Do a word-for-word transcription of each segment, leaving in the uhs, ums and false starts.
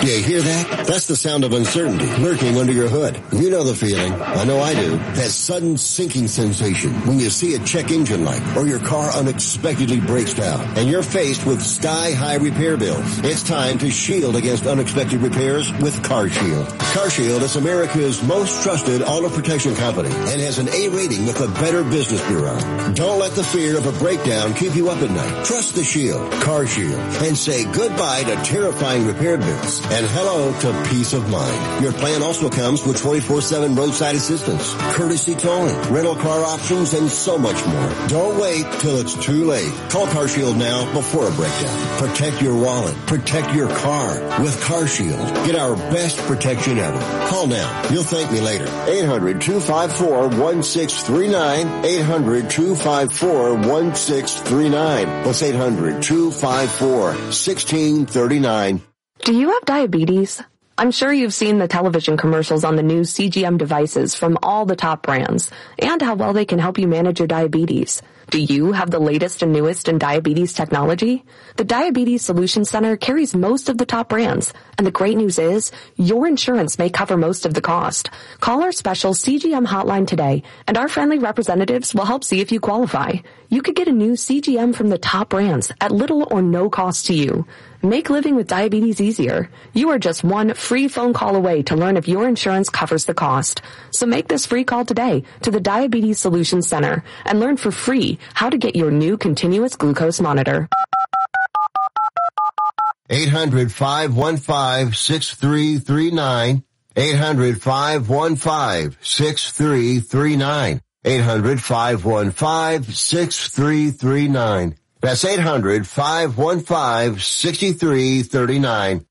You hear that? That's the sound of uncertainty lurking under your hood. You know the feeling. I know I do. That sudden sinking sensation when you see a check engine light or your car unexpectedly breaks down and you're faced with sky-high repair bills. It's time to shield against unexpected repairs with CarShield. CarShield is America's most trusted auto protection company and has an A rating with the Better Business Bureau. Don't let the fear of a breakdown keep you up at night. Trust the Shield, CarShield, and say goodbye to terrifying repair bills and hello to peace of mind. Your plan also comes with twenty-four seven roadside assistance, courtesy towing, rental car options, and so much more. Don't wait till it's too late. Call CarShield now before a breakdown. Protect your wallet. Protect your car with CarShield. Get our best protection ever. Call now. You'll thank me later. eight hundred, two five four, one six three nine. eight hundred, two five four, one six three nine. That's eight hundred, two five four, one six three nine. Do you have diabetes? I'm sure you've seen the television commercials on the new C G M devices from all the top brands and how well they can help you manage your diabetes. Do you have the latest and newest in diabetes technology? The Diabetes Solutions Center carries most of the top brands, and the great news is your insurance may cover most of the cost. Call our special C G M hotline today, and our friendly representatives will help see if you qualify. You could get a new C G M from the top brands at little or no cost to you. Make living with diabetes easier. You are just one free phone call away to learn if your insurance covers the cost. So make this free call today to the Diabetes Solutions Center and learn for free how to get your new continuous glucose monitor. eight hundred, five one five, six three three nine. eight hundred, five one five, six three three nine. eight hundred, five one five, six three three nine. That's eight hundred, five one five, six three three nine.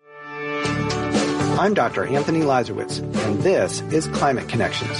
I'm Doctor Anthony Lazarowitz, and this is Climate Connections.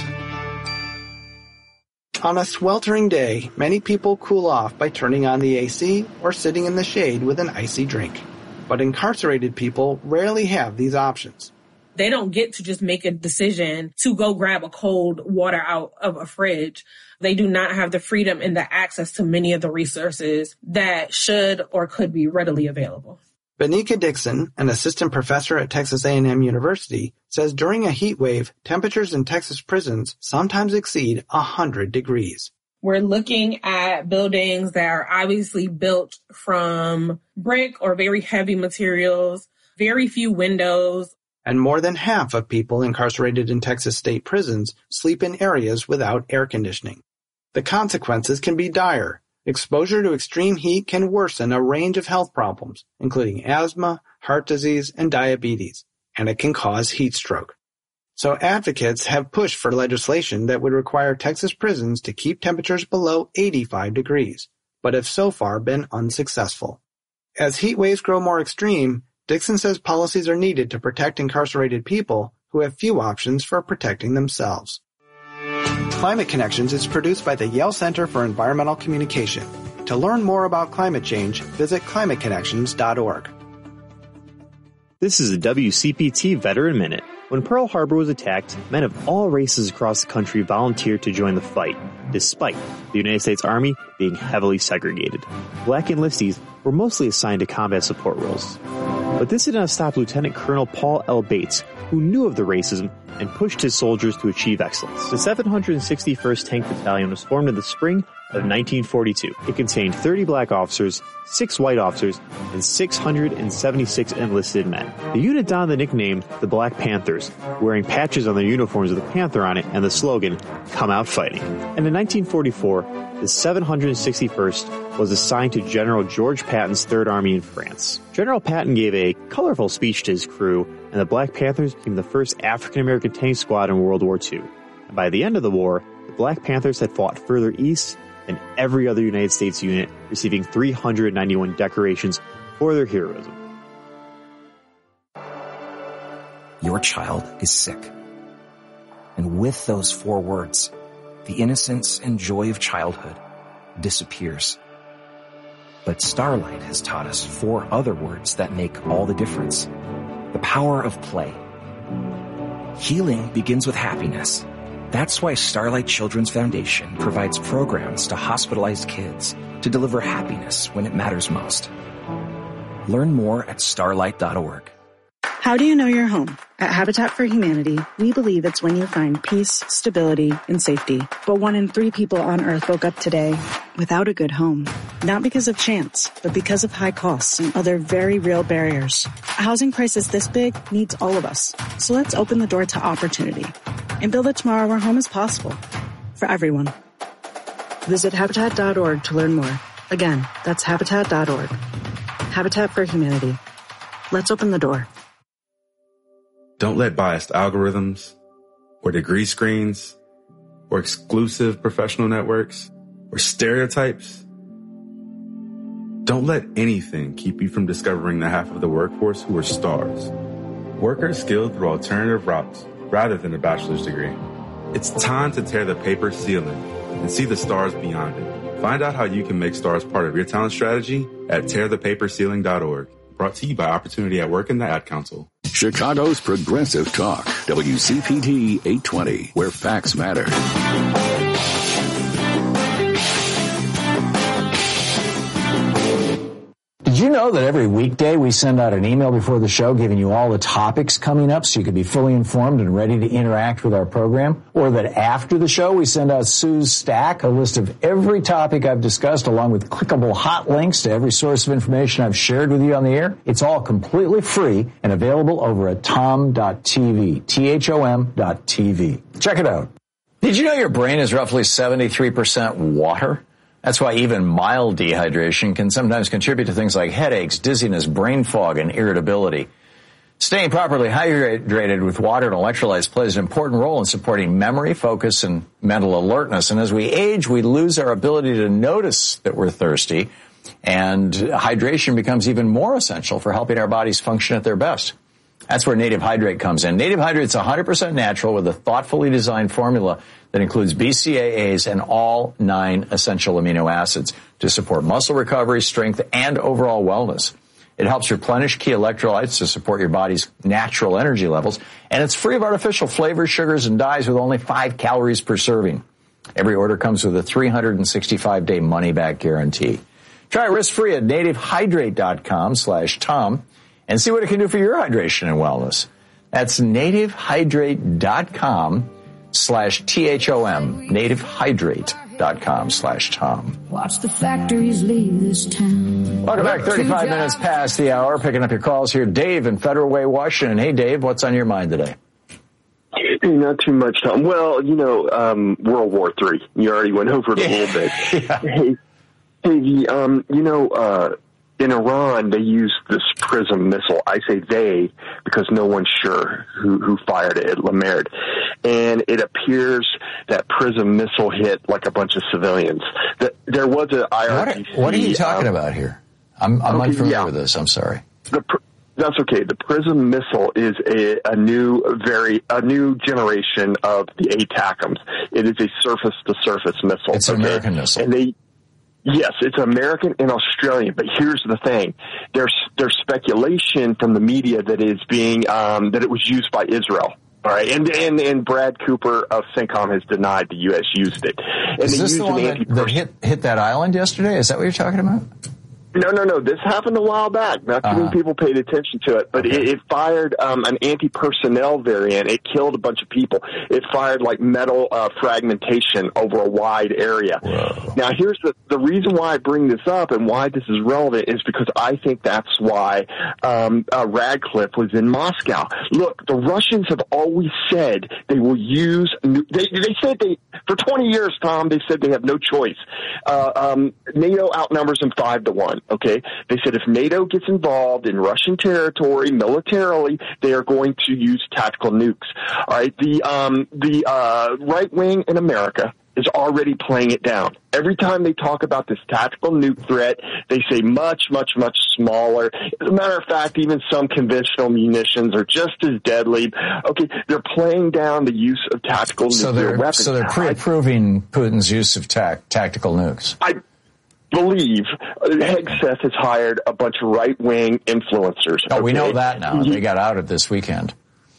On a sweltering day, many people cool off by turning on the A C or sitting in the shade with an icy drink. But incarcerated people rarely have these options. They don't get to just make a decision to go grab a cold water out of a fridge. They do not have the freedom and the access to many of the resources that should or could be readily available. Benika Dixon, an assistant professor at Texas A and M University, says during a heat wave, temperatures in Texas prisons sometimes exceed one hundred degrees. We're looking at buildings that are obviously built from brick or very heavy materials, very few windows. And more than half of people incarcerated in Texas state prisons sleep in areas without air conditioning. The consequences can be dire. Exposure to extreme heat can worsen a range of health problems, including asthma, heart disease, and diabetes, and it can cause heat stroke. So advocates have pushed for legislation that would require Texas prisons to keep temperatures below eighty-five degrees, but have so far been unsuccessful. As heat waves grow more extreme, Dixon says policies are needed to protect incarcerated people who have few options for protecting themselves. Climate Connections is produced by the Yale Center for Environmental Communication. To learn more about climate change, visit climate connections dot org. This is a W C P T Veteran Minute. When Pearl Harbor was attacked, men of all races across the country volunteered to join the fight, despite the United States Army being heavily segregated. Black enlistees were mostly assigned to combat support roles. But this did not stop Lieutenant Colonel Paul L. Bates, who knew of the racism and pushed his soldiers to achieve excellence. The seven hundred sixty-first Tank Battalion was formed in the spring of nineteen forty-two. It contained thirty black officers, six white officers, and six hundred seventy-six enlisted men. The unit donned the nickname the Black Panthers, wearing patches on their uniforms with a panther on it and the slogan, "Come Out Fighting." And in nineteen forty-four, the seven hundred sixty-first was assigned to General George Patton's Third Army in France. General Patton gave a colorful speech to his crew, and the Black Panthers became the first African-American tank squad in World War Two. And by the end of the war, the Black Panthers had fought further east than every other United States unit, receiving three hundred ninety-one decorations for their heroism. Your child is sick. And with those four words, the innocence and joy of childhood disappears. But Starlight has taught us four other words that make all the difference. The power of play. Healing begins with happiness. That's why Starlight Children's Foundation provides programs to hospitalized kids to deliver happiness when it matters most. Learn more at starlight dot org. How do you know your home? At Habitat for Humanity, we believe it's when you find peace, stability, and safety. But one in three people on Earth woke up today without a good home. Not because of chance, but because of high costs and other very real barriers. A housing crisis this big needs all of us. So let's open the door to opportunity and build a tomorrow where home is possible for everyone. Visit Habitat dot org to learn more. Again, that's Habitat dot org. Habitat for Humanity. Let's open the door. Don't let biased algorithms or degree screens or exclusive professional networks or stereotypes. Don't let anything keep you from discovering the half of the workforce who are stars. Workers skilled through alternative routes rather than a bachelor's degree. It's time to tear the paper ceiling and see the stars beyond it. Find out how you can make stars part of your talent strategy at tear the paper ceiling dot org. Brought to you by Opportunity at Work and the Ad Council. Chicago's Progressive Talk, W C P T eight twenty, where facts matter. Did you know that every weekday we send out an email before the show giving you all the topics coming up so you can be fully informed and ready to interact with our program? Or that after the show we send out Sue's Stack, a list of every topic I've discussed along with clickable hot links to every source of information I've shared with you on the air? It's all completely free and available over at tom dot t v, T H O M dot T V. Check it out. Did you know your brain is roughly seventy-three percent water? That's why even mild dehydration can sometimes contribute to things like headaches, dizziness, brain fog, and irritability. Staying properly hydrated with water and electrolytes plays an important role in supporting memory, focus, and mental alertness. And as we age, we lose our ability to notice that we're thirsty, and hydration becomes even more essential for helping our bodies function at their best. That's where Native Hydrate comes in. Native Hydrate's one hundred percent natural with a thoughtfully designed formula that includes B C A As and all nine essential amino acids to support muscle recovery, strength, and overall wellness. It helps replenish key electrolytes to support your body's natural energy levels, and it's free of artificial flavors, sugars, and dyes with only five calories per serving. Every order comes with a three hundred sixty-five day money-back guarantee. Try it risk-free at native hydrate dot com slash Tom and see what it can do for your hydration and wellness. That's native hydrate dot com slash T H O M, native hydrate dot com slash Tom. Watch the factories leave this town. Welcome back, thirty-five minutes past the hour. Picking up your calls here. Dave in Federal Way, Washington. Hey, Dave, what's on your mind today? Not too much, Tom. Well, you know, um, World War Three. You already went over it a little bit. Yeah. Hey, hey, um, you know, uh, in Iran, they used this PRISM missile. I say they because no one's sure who, who fired it at Lamerd. And it appears that PRISM missile hit like a bunch of civilians. The, there was an I R G C. What are, what are you talking um, about here? I'm, I'm okay, unfamiliar yeah. with this. I'm sorry. The, that's okay. The PRISM missile is a, a new, very a new generation of the ATACMS. It is a surface-to-surface missile. It's an okay? American missile. And they. Yes, it's American and Australian, but here's the thing. There's there's speculation from the media that is being um, that it was used by Israel. All right, and and and Brad Cooper of CENTCOM has denied the U S used it. And is they this used the one an that, that hit hit that island yesterday? Is that what you're talking about? No, no, no. This happened a while back. Not too uh-huh. many people paid attention to it, but okay. it, it fired um, an anti-personnel variant. It killed a bunch of people. It fired like metal uh, fragmentation over a wide area. Whoa. Now, here's the the reason why I bring this up and why this is relevant is because I think that's why um, uh, Radcliffe was in Moscow. Look, the Russians have always said they will use. They they said they for twenty years, Tom. They said they have no choice. Uh, um, NATO outnumbers them five to one. Okay, they said if NATO gets involved in Russian territory militarily, they are going to use tactical nukes. All right, the um, the uh, right wing in America is already playing it down. Every time they talk about this tactical nuke threat, they say much, much, much smaller. As a matter of fact, even some conventional munitions are just as deadly. Okay, they're playing down the use of tactical so nuclear they're, weapons. So they're pre-approving Putin's use of ta- tactical nukes. I believe Hegseth has hired a bunch of right-wing influencers. Oh, okay? we know that now. They got outed this weekend.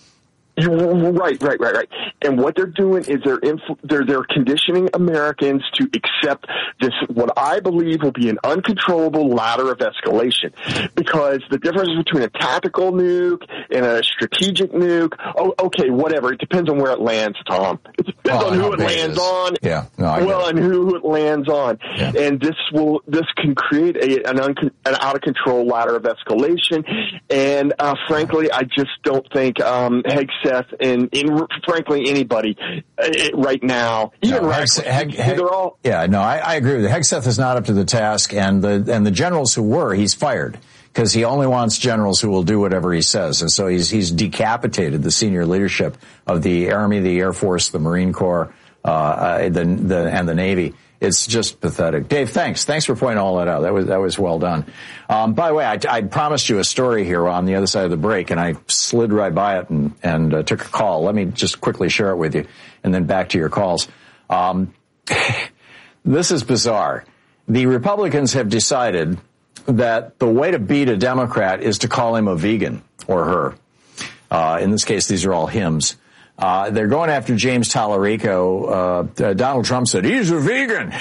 Right, right, right, right. And what they're doing is they're influ- they're they're conditioning Americans to accept this, what I believe will be an uncontrollable ladder of escalation. Because the difference between a tactical nuke in a strategic nuke. Oh, okay, whatever. It depends on where it lands, Tom. It depends oh, on who it lands it on. Yeah, no, I well, and who it lands on. Yeah. And this will this can create a, an, un, an out of control ladder of escalation. And uh, frankly, I just don't think um, Hegseth and, and frankly anybody uh, right now, even no, Hegseth, Heg, Heg, they're all. Yeah, no, I, I agree with you. Hegseth is not up to the task, and the and the generals who were, he's fired because he only wants generals who will do whatever he says, and so he's he's decapitated the senior leadership of the Army, the Air Force, the Marine Corps, uh, uh the the and the Navy. It's just pathetic. Dave, thanks. Thanks for pointing all that out. That was that was well done. Um, by the way, I, I promised you a story here on the other side of the break, and I slid right by it and, and uh, took a call. Let me just quickly share it with you, and then back to your calls. Um, this is bizarre. The Republicans have decided that the way to beat a Democrat is to call him a vegan, or her. Uh, in this case, these are all hymns. Uh, they're going after James Tallarico. Uh, uh, Donald Trump said, he's a vegan.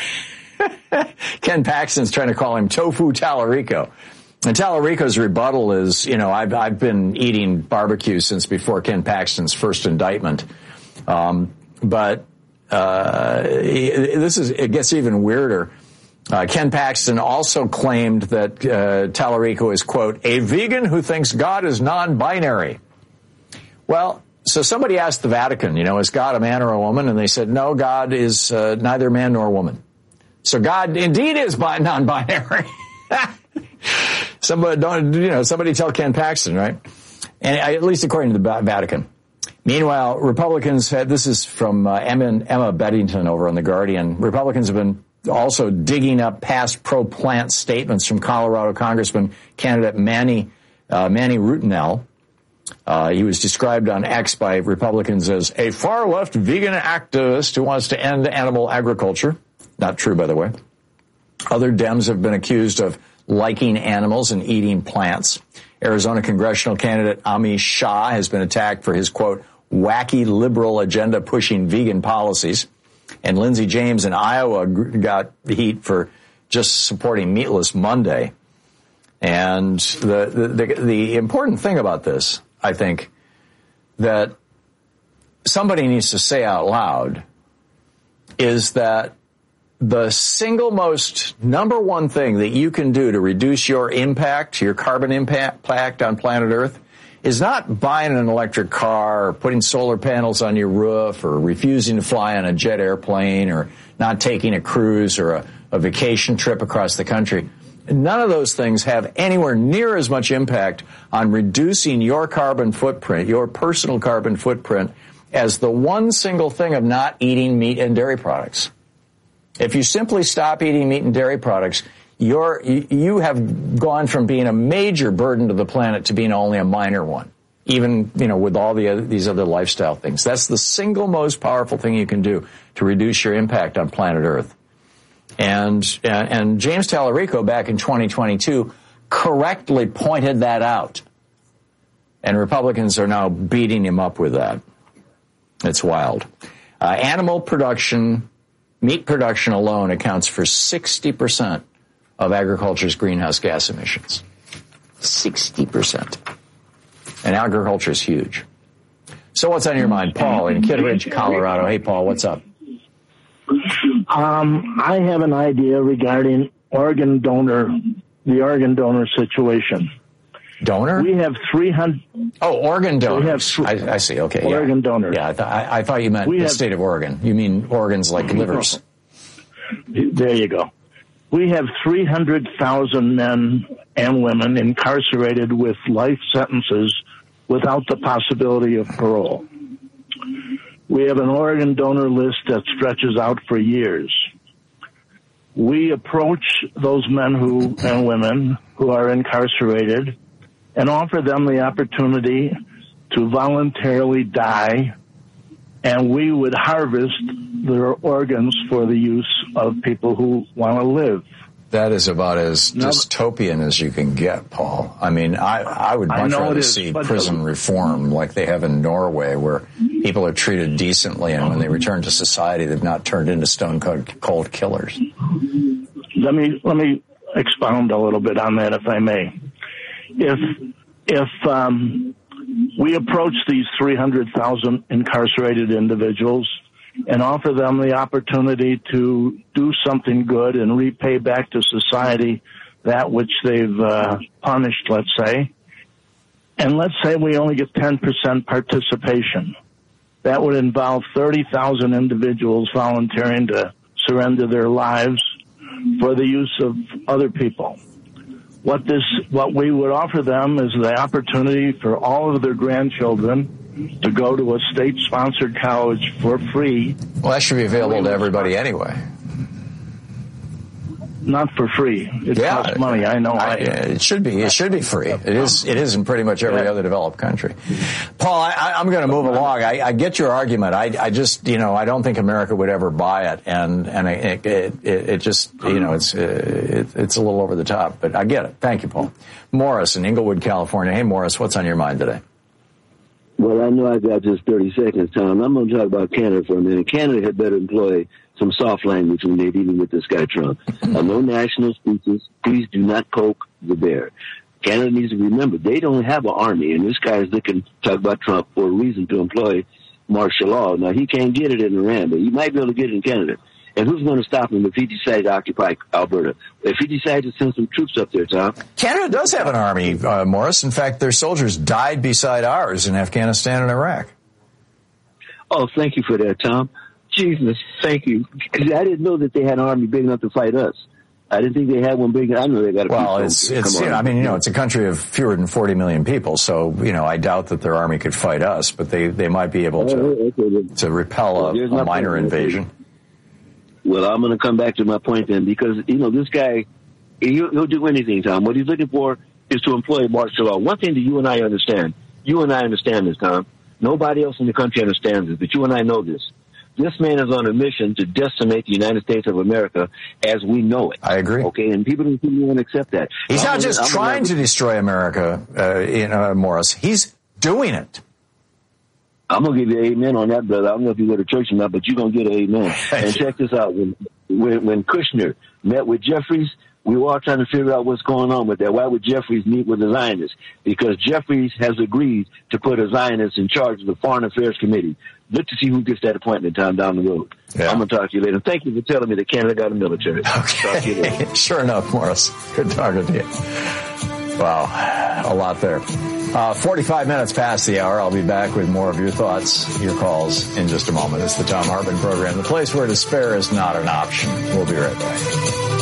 Ken Paxton's trying to call him Tofu Tallarico. And Tallarico's rebuttal is, you know, I've, I've been eating barbecue since before Ken Paxton's first indictment. Um, but, uh, this is, it gets even weirder. Uh, Ken Paxton also claimed that, uh, Tallarico is, quote, a vegan who thinks God is non-binary. Well, so somebody asked the Vatican, you know, is God a man or a woman? And they said, no, God is uh, neither man nor woman. So God indeed is bi- non-binary. somebody, don't, you know, somebody tell Ken Paxton, right? And at least according to the Vatican. Meanwhile, Republicans had, this is from uh, Emma, Emma Beddington over on The Guardian. Republicans have been also digging up past pro-plant statements from Colorado Congressman candidate Manny, uh, Manny Rutinel. Uh, he was described on X by Republicans as a far-left vegan activist who wants to end animal agriculture. Not true, by the way. Other Dems have been accused of liking animals and eating plants. Arizona congressional candidate Amish Shah has been attacked for his, quote, wacky liberal agenda pushing vegan policies. And Lindsey James in Iowa got heat for just supporting Meatless Monday. And the, the, the, the important thing about this, I think, that somebody needs to say out loud is that the single most number one thing that you can do to reduce your impact, your carbon impact on planet Earth, is not buying an electric car or putting solar panels on your roof or refusing to fly on a jet airplane or not taking a cruise or a, a vacation trip across the country. None of those things have anywhere near as much impact on reducing your carbon footprint, your personal carbon footprint, as the one single thing of not eating meat and dairy products. If you simply stop eating meat and dairy products, you're, you have gone from being a major burden to the planet to being only a minor one, even, you know, with all the other, these other lifestyle things. That's the single most powerful thing you can do to reduce your impact on planet Earth. And, and James Tallarico back in twenty twenty-two correctly pointed that out. And Republicans are now beating him up with that. It's wild. Uh, animal production, meat production alone accounts for sixty percent of agriculture's greenhouse gas emissions. sixty percent. And agriculture is huge. So what's on your mind? Paul in Kittredge, Colorado. Hey, Paul, what's up? Um, I have an idea regarding organ donor, the organ donor situation. Donor? We have three hundred. Oh, organ donors. We have, I, I see. Okay. Organ yeah. donors. Yeah, I, th- I, I thought you meant we the have, state of Oregon. You mean organs like livers. There you go. We have three hundred thousand men and women incarcerated with life sentences without the possibility of parole. We have an organ donor list that stretches out for years. We approach those men who and women who are incarcerated and offer them the opportunity to voluntarily die, and we would harvest their organs for the use of people who want to live. That is about as now, dystopian as you can get, Paul. I mean, I, I would much I rather is, see prison reform like they have in Norway, where people are treated decently, and when they return to society, they've not turned into stone cold killers. Let me let me expound a little bit on that, if I may. If if um, we approach these three hundred thousand incarcerated individuals and offer them the opportunity to do something good and repay back to society that which they've uh, punished, let's say. And let's say we only get ten percent participation. That would involve thirty thousand individuals volunteering to surrender their lives for the use of other people. What this, what we would offer them is the opportunity for all of their grandchildren to go to a state-sponsored college for free. Well, that should be available to everybody anyway. Not for free. It yeah, costs money. I know. I, I, it should be. It should be free. It is. It is in pretty much every yeah. other developed country. Paul, I, I'm going to move along. I, I get your argument. I, I just, you know, I don't think America would ever buy it, and and it it, it, it just, you know, it's it, it's a little over the top. But I get it. Thank you, Paul. Morris in Inglewood, California. Hey, Morris, what's on your mind today? Well, I know I got just thirty seconds, Tom. I'm going to talk about Canada for a minute. Canada had better employ some soft language when they're dealing with this guy Trump. uh, no national speeches. Please do not poke the bear. Canada needs to remember they don't have an army, and this guy is looking to talk about Trump for a reason to employ martial law. Now, he can't get it in Iran, but he might be able to get it in Canada. And who's going to stop him if he decides to occupy Alberta? If he decides to send some troops up there, Tom? Canada does have an army, uh, Morris. In fact, their soldiers died beside ours in Afghanistan and Iraq. Oh, thank you for that, Tom. Jesus, thank you. I didn't know that they had an army big enough to fight us. I didn't think they had one big enough. I know they got a Well, it's, it's, you know, I mean, you know, it's a country of fewer than forty million people, so, you know, I doubt that their army could fight us, but they, they might be able to, to repel a, a minor invasion. Well, I'm going to come back to my point then, because, you know, this guy, he'll, he'll do anything, Tom. What he's looking for is to employ martial law. One thing that you and I understand, you and I understand this, Tom. Nobody else in the country understands this, but you and I know this. This man is on a mission to decimate the United States of America as we know it. I agree. Okay, and people don't seem to want to accept that. He's I'm not just gonna, trying gonna, to destroy America, uh, in, uh, Morris. He's doing it. I'm going to give you an amen on that, brother. I don't know if you go to church or not, but you're going to get an amen. And check this out. When, when, when Kushner met with Jeffries, we were all trying to figure out what's going on with that. Why would Jeffries meet with the Zionists? Because Jeffries has agreed to put a Zionist in charge of the Foreign Affairs Committee. Look to see who gets that appointment time down the road. Yeah. I'm going to talk to you later. Thank you for telling me that Canada got a military. Okay. Talk to you later. Sure enough, Morris. Good talking to you. Wow. A lot there. Uh, forty-five minutes past the hour. I'll be back with more of your thoughts, your calls in just a moment. It's the Thom Hartmann Program, the place where despair is not an option. We'll be right back.